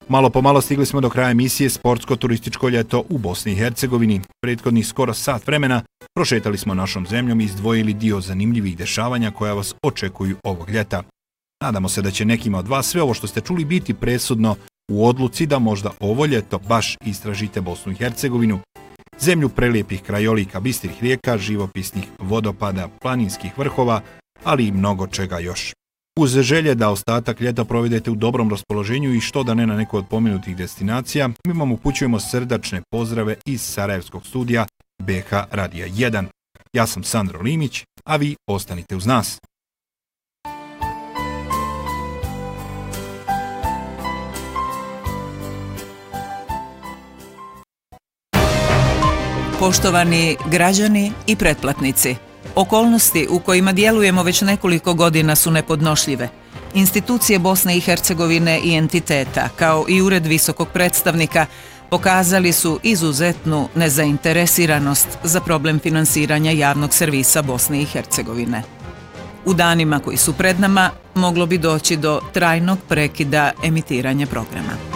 Malo po malo stigli smo do kraja emisije Sportsko-turističko ljeto u Bosni i Hercegovini. Prethodnih skoro sat vremena prošetali smo našom zemljom i izdvojili dio zanimljivih dešavanja koja vas očekuju ovog ljeta. Nadamo se da će nekima od vas sve ovo što ste čuli biti presudno u odluci da možda ovo ljeto baš istražite Bosnu i Hercegovinu, zemlju prelijepih krajolika, bistrih rijeka, živopisnih vodopada, planinskih vrhova, ali i mnogo čega još. Uz želje da ostatak ljeta provedete u dobrom raspoloženju i što da ne na neku od pomenutih destinacija, mi vam upućujemo srdačne pozdrave iz Sarajevskog studija BH Radija 1. Ja sam Sandro Limić, a vi ostanite uz nas. Poštovani građani i pretplatnici, okolnosti u kojima djelujemo već nekoliko godina su nepodnošljive. Institucije Bosne i Hercegovine i entiteta, kao i Ured visokog predstavnika, pokazali su izuzetnu nezainteresiranost za problem finansiranja javnog servisa Bosne i Hercegovine. U danima koji su pred nama moglo bi doći do trajnog prekida emitiranja programa.